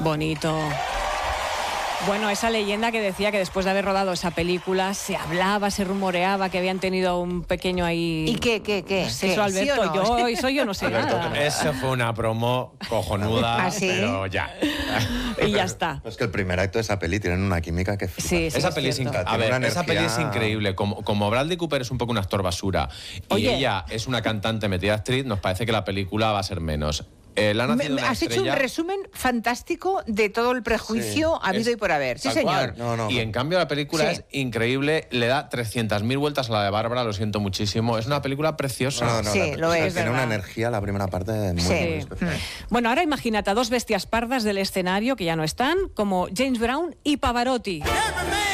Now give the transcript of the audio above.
Bonito. Bueno, esa leyenda que decía que después de haber rodado esa película se hablaba, se rumoreaba que habían tenido un pequeño ahí... ¿Y qué? Eso, Alberto, ¿Sí o no? yo no sé nada. Eso fue una promo cojonuda, ¿Ah, sí? pero ya. Y ya está. Es que el primer acto de esa peli tienen una química que flipas. Sí, Esa peli es cierto. increíble. A ver, Tiene una esa peli es energía- increíble. Como Bradley Cooper es un poco un actor basura y Oye. ella es una cantante metida actriz, nos parece que la película va a ser menos. La ha nacido una Has hecho un estrella- resumen fantástico de todo el prejuicio habido y por haber. Sí, Tal señor. cual. No. Y en cambio la película Sí. es increíble, le da 300.000 vueltas a la de Bárbara, lo siento muchísimo. Es una película preciosa. Sí, lo es, Tiene una verdad. energía la primera parte muy, Sí. muy especial. Bueno, ahora imagínate a dos bestias pardas del escenario que ya no están, como James Brown y Pavarotti.